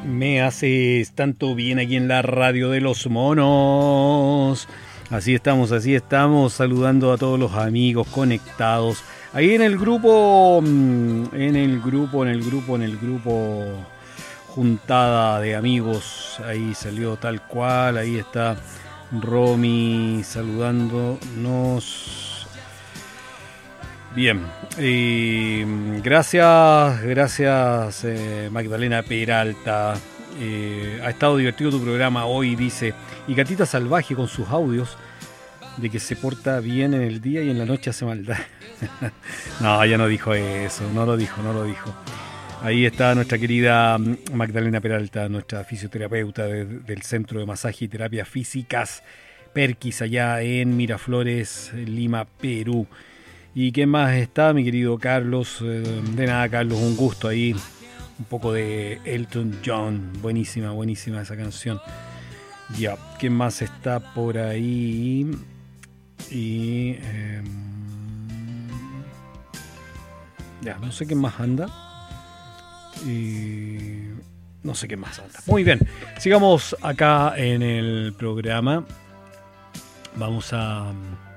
Me haces tanto bien aquí en la radio de los monos. Así estamos, saludando a todos los amigos conectados. Ahí en el grupo, juntada de amigos, ahí salió tal cual, ahí está Romy saludándonos. Bien, gracias Magdalena Peralta. Ha estado divertido tu programa hoy, dice. Y Gatita Salvaje con sus audios de que se porta bien en el día y en la noche hace maldad. No, ya no dijo eso, no lo dijo. Ahí está nuestra querida Magdalena Peralta, nuestra fisioterapeuta del Centro de Masaje y Terapias Físicas Perquis, allá en Miraflores, Lima, Perú. ¿Y qué más está, mi querido Carlos? De nada, Carlos, un gusto ahí. Un poco de Elton John. Buenísima esa canción. Ya, ¿qué más está por ahí? Y... ya, no sé qué más anda. Y... no sé qué más anda. Muy bien, sigamos acá en el programa. Vamos a...